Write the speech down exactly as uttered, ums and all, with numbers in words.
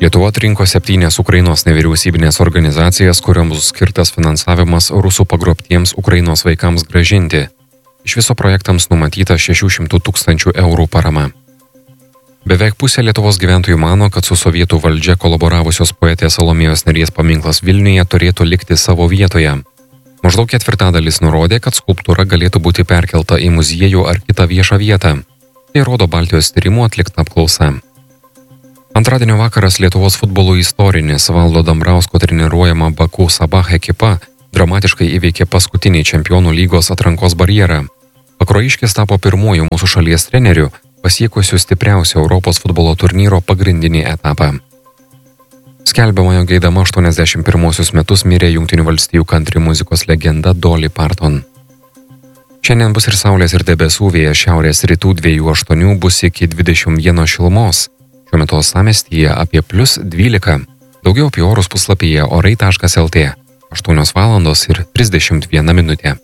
Lietuva atrinko septynias Ukrainos nevyriausybinės organizacijas, kurioms bus skirtas finansavimas rusų pagrobtiems Ukrainos vaikams grąžinti. Iš viso projektams numatyta šešių šimtų tūkstančių eurų parama. Beveik pusė Lietuvos gyventojų mano, kad su sovietų valdžia kolaboravusios poetės Salomėjos Nėries paminklas Vilniuje turėtų likti savo vietoje. Maždaug ketvirtadalis nurodė, kad skulptūra galėtų būti perkelta į muziejų ar kitą viešą vietą. Tai rodo Baltijos tyrimų atlikta apklausa. Antradienio vakaras Lietuvos futbolo istorinis Valdo Dambrausko treniruojama Baku Sabah ekipa dramatiškai įveikė paskutinį čempionų lygos atrankos barjerą. Pakruojiškis tapo pirmuoju mūsų šalies treneriu, pasiekusiu stipriausio Europos futbolo turnyro pagrindinį etapą. Skelbiama, jog eidama aštuoniasdešimt pirmuosius metus mirė Jungtinių valstijų country muzikos legenda Dolly Parton. Šiandien bus ir saulės ir debesų, vėjas šiaurės rytų dviejų aštuonių bus iki dvidešimt vieno šilumos. Šiuo metu uostamiestyje apie plius dvylika. Daugiau apie orus puslapyje orai taškas lt. aštuonios valandos ir trisdešimt viena minutė.